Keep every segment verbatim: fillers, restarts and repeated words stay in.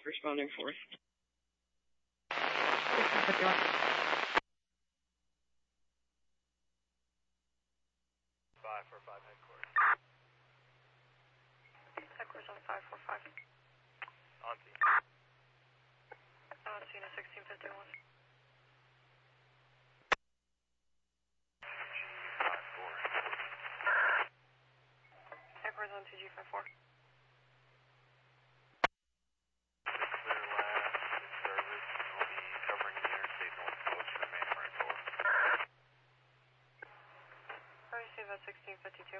Responding fourth. five four five headquarters. Headquarters on five four five. On scene. On scene at sixteen fifty-one. five four. Headquarters on T G five four. Clear last in service and will be covering the interstate north coast for main rental. I receive at sixteen fifty-two.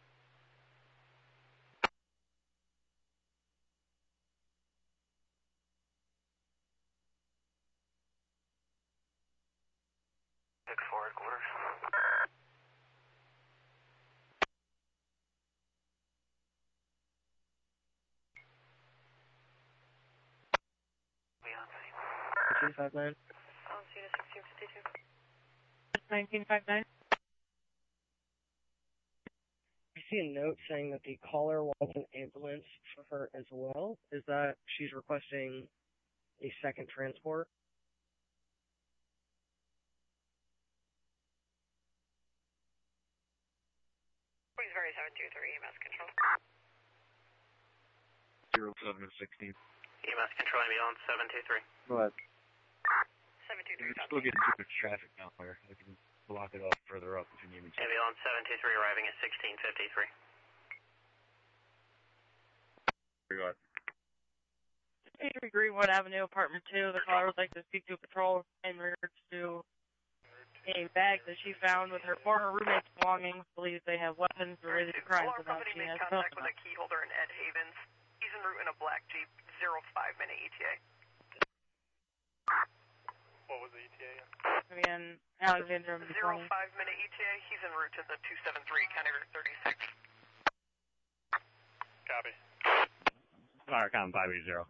six four headquarters. Be on scene. nineteen fifty-nine. On scene at sixteen fifty-two. nineteen fifty-nine. I see a note saying that the caller wants an ambulance for her as well. Is that she's requesting a second transport? Please very seven two three E M S control. zero seven sixteen. E M S control ambulance seven two three. Go ahead. seven two three. You're still getting too much traffic down there. I can block it off further up if you need me to. Ambulance seven two three arriving at sixteen fifty-three. Go ahead. eighty Greenwood Avenue, apartment two. The caller would like to speak to a patrol in regards to a bag that she found with her former roommate's belongings. Believes they have weapons related to crimes Caller about somebody she made has contact with them. a key holder in Ed Havens. He's en route in a black Jeep, zero five minute E T A. What was the E T A? Again, Alexander Zero five minute E T A. He's en route to the two seven three, County Route thirty-six. Copy. Firecom five eight zero.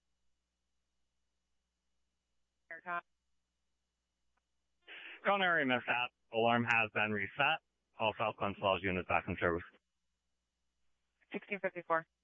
Culinary mishap. Alarm has been reset. All South Glen Falls units back in service. sixteen fifty-four.